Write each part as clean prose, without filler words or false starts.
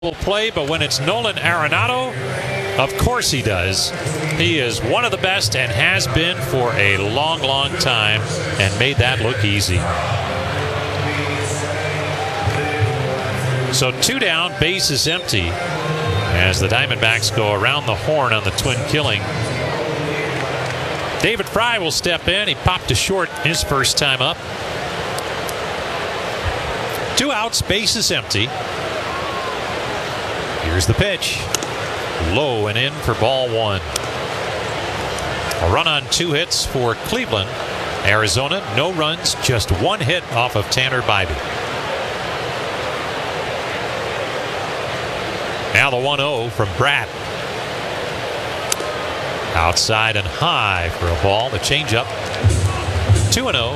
Will play, but when it's Nolan Arenado, of course he does. He is one of the best and has been for a long, long time and made that look easy. So 2 down, base is empty as the Diamondbacks go around the horn on the twin killing. David Fry will step in. He popped to short his first time up. 2 outs, base is empty. Here's the pitch. Low and in for ball 1. A run on 2 hits for Cleveland. Arizona, no runs, just 1 hit off of Tanner Bibee. Now the 1-0 from Bratt. Outside and high for a ball. The changeup. 2-0.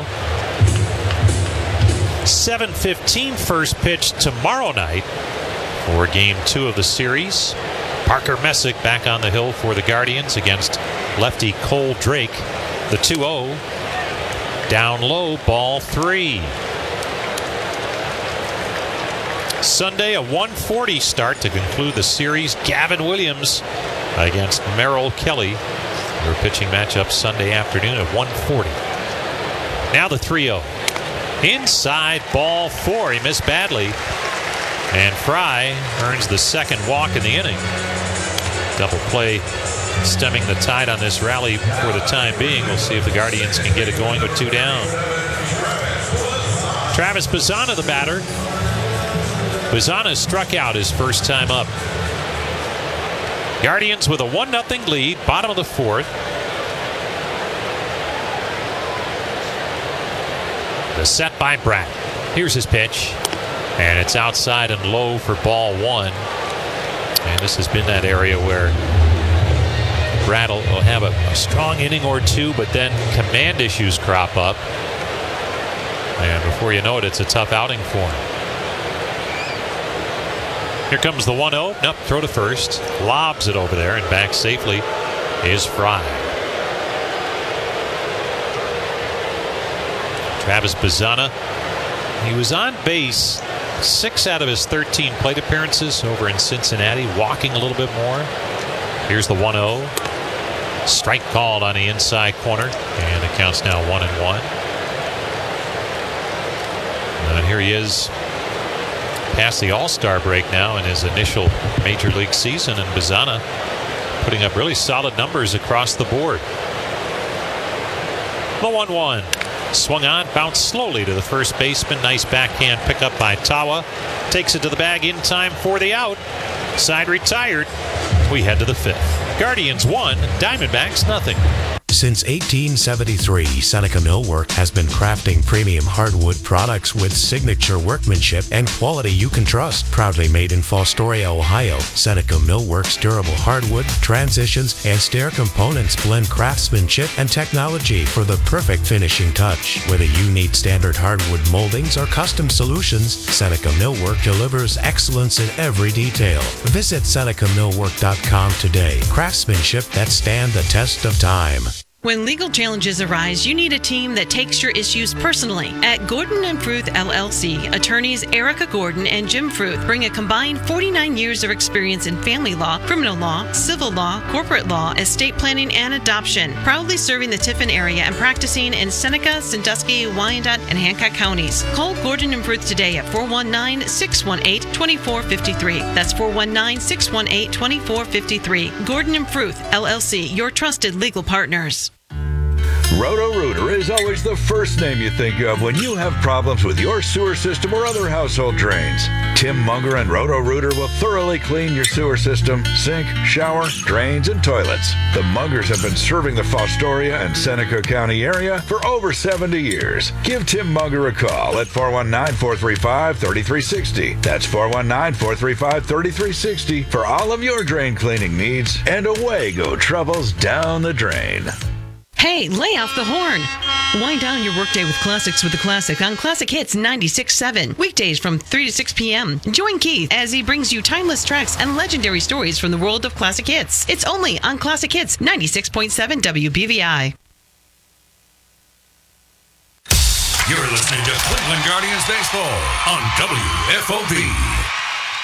7:15 first pitch tomorrow night for game 2 of the series. Parker Messick back on the hill for the Guardians against lefty Cole Drake. The 2-0. Down low, ball 3. Sunday, a 1:40 start to conclude the series. Gavin Williams against Merrill Kelly. Their pitching matchup Sunday afternoon at 1:40. Now the 3-0. Inside, ball 4. He missed badly. And Fry earns the second walk in the inning. Double play stemming the tide on this rally for the time being. We'll see if the Guardians can get it going with 2 down. Travis Bazzana, the batter. Bazzana struck out his first time up. Guardians with a 1-0 lead, bottom of the 4th. The set by Bratt. Here's his pitch. And it's outside and low for ball 1. And this has been that area where Bratt will have a strong inning or 2, but then command issues crop up. And before you know it, it's a tough outing for him. Here comes the 1-0. Nope, throw to first. Lobs it over there, and back safely is Fry. Travis Bazzana. He was on base 6 out of his 13 plate appearances over in Cincinnati, walking a little bit more. Here's the 1-0. Strike called on the inside corner, and the count's now 1-1. And here he is past the All-Star break now in his initial Major League season, and Bazzana putting up really solid numbers across the board. The 1-1. Swung on, bounced slowly to the first baseman. Nice backhand pickup by Tawa. Takes it to the bag in time for the out. Side retired. We head to the 5th. Guardians 1, Diamondbacks nothing. Since 1873, Seneca Millwork has been crafting premium hardwood products with signature workmanship and quality you can trust. Proudly made in Fostoria, Ohio, Seneca Millwork's durable hardwood, transitions, and stair components blend craftsmanship and technology for the perfect finishing touch. Whether you need standard hardwood moldings or custom solutions, Seneca Millwork delivers excellence in every detail. Visit SenecaMillwork.com today. Craftsmanship that stand the test of time. When legal challenges arise, you need a team that takes your issues personally. At Gordon & Fruth LLC, attorneys Erica Gordon and Jim Fruth bring a combined 49 years of experience in family law, criminal law, civil law, corporate law, estate planning, and adoption. Proudly serving the Tiffin area and practicing in Seneca, Sandusky, Wyandotte, and Hancock counties. Call Gordon & Fruth today at 419-618-2453. That's 419-618-2453. Gordon & Fruth LLC, your trusted legal partners. Roto-Rooter is always the first name you think of when you have problems with your sewer system or other household drains. Tim Munger and Roto-Rooter will thoroughly clean your sewer system, sink, shower, drains, and toilets. The Mungers have been serving the Fostoria and Seneca County area for over 70 years. Give Tim Munger a call at 419-435-3360. That's 419-435-3360 for all of your drain cleaning needs, and away go troubles down the drain. Hey, lay off the horn. Wind down your workday with classics with the classic on Classic Hits 96.7. Weekdays from 3 to 6 p.m. Join Keith as he brings you timeless tracks and legendary stories from the world of classic hits. It's only on Classic Hits 96.7 WBVI. You're listening to Cleveland Guardians Baseball on WFOV.